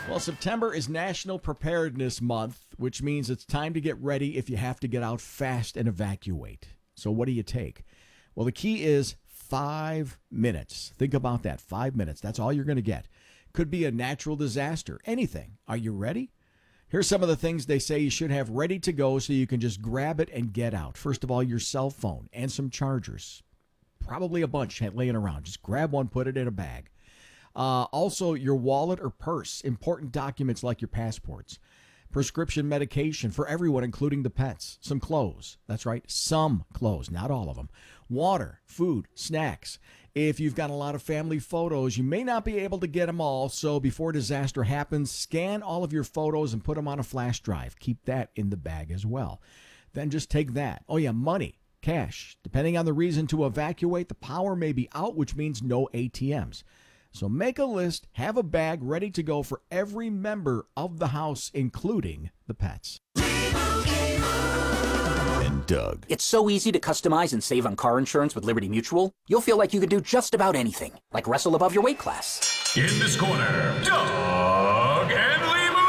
Well, September is National Preparedness Month, which means it's time to get ready if you have to get out fast and evacuate. So what do you take? Well, the key is 5 minutes. Think about that. 5 minutes. That's all you're going to get. Could be a natural disaster, anything. Are you ready? Here's some of the things they say you should have ready to go so you can just grab it and get out. First of all, your cell phone and some chargers. Probably a bunch laying around. Just grab one, put it in a bag. Also, your wallet or purse, important documents like your passports, prescription medication for everyone, including the pets, some clothes. That's right, some clothes, not all of them. Water, food, snacks. If you've got a lot of family photos, you may not be able to get them all. So before disaster happens, scan all of your photos and put them on a flash drive. Keep that in the bag as well. Then just take that. Oh, yeah, money, cash. Depending on the reason to evacuate, the power may be out, which means no ATMs. So make a list, have a bag ready to go for every member of the house, including the pets. And Doug. It's so easy to customize and save on car insurance with Liberty Mutual. You'll feel like you can do just about anything, like wrestle above your weight class. In this corner, Doug and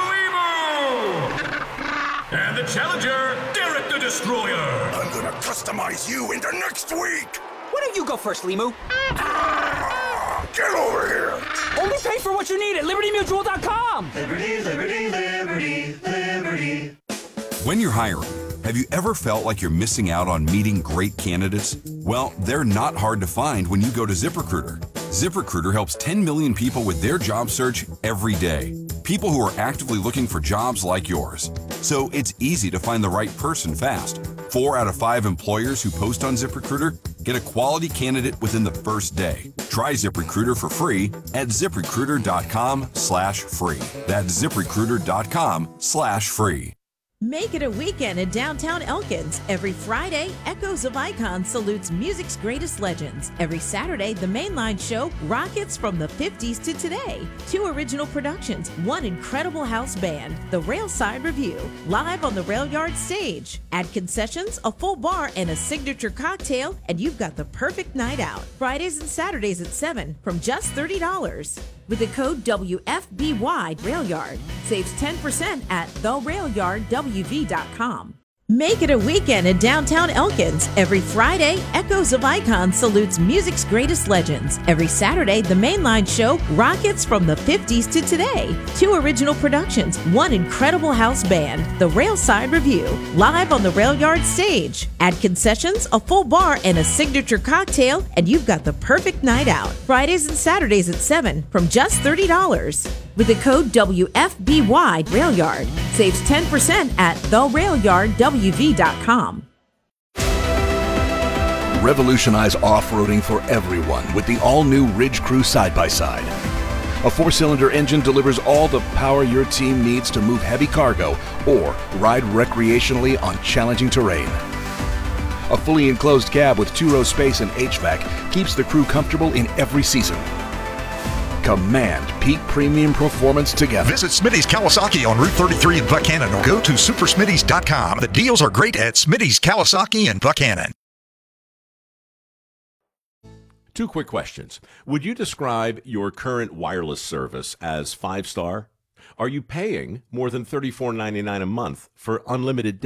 Limu. And the challenger, Derek the Destroyer. I'm gonna customize you into next week. Why don't you go first, Limu? Get over here! Only pay for what you need at LibertyMutual.com! Liberty, liberty, liberty, liberty. When you're hiring, have you ever felt like you're missing out on meeting great candidates? Well, they're not hard to find when you go to ZipRecruiter. ZipRecruiter helps 10 million people with their job search every day. People who are actively looking for jobs like yours. So it's easy to find the right person fast. 4 out of 5 employers who post on ZipRecruiter get a quality candidate within the first day. Try ZipRecruiter for free at ZipRecruiter.com/free. That's ZipRecruiter.com/free. Make it a weekend in downtown Elkins. Every Friday, Echoes of Icon salutes music's greatest legends. Every Saturday, the Mainline show rockets from the 50s to today. 2 original productions, 1 incredible house band, the Railside Review, live on the Rail Yard stage. Add concessions, a full bar, and a signature cocktail, and you've got the perfect night out. Fridays and Saturdays at 7 from just $30. With the code WFBY RailYard, saves 10% at therailyardwv.com. Make it a weekend in downtown Elkins. Every Friday, Echoes of Icon salutes music's greatest legends. Every Saturday, the Mainline show rockets from the 50s to today. 2 original productions, 1 incredible house band, the Railside Review, live on the Rail Yard stage. Add concessions, a full bar, and a signature cocktail, and you've got the perfect night out. Fridays and Saturdays at 7 from just $30. With the code WFBY RailYard, saves 10% at therailyardwv.com. Revolutionize off-roading for everyone with the all-new Ridge Crew side-by-side. A 4-cylinder engine delivers all the power your team needs to move heavy cargo or ride recreationally on challenging terrain. A fully enclosed cab with 2-row space and HVAC keeps the crew comfortable in every season. Command peak premium performance together. Visit Smitty's Kawasaki on Route 33 in Buchanan or go to supersmitty's.com. The deals are great at Smitty's Kawasaki in Buchanan. 2 quick questions. Would you describe your current wireless service as 5-star? Are you paying more than $34.99 a month for unlimited